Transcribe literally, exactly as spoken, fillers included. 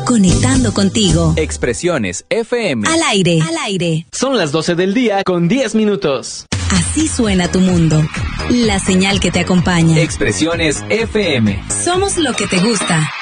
conectando contigo. Expresiones F M. Al aire, al aire. Son las doce del día con diez minutos. Así suena tu mundo. La señal que te acompaña. Expresiones F M. Somos lo que te gusta.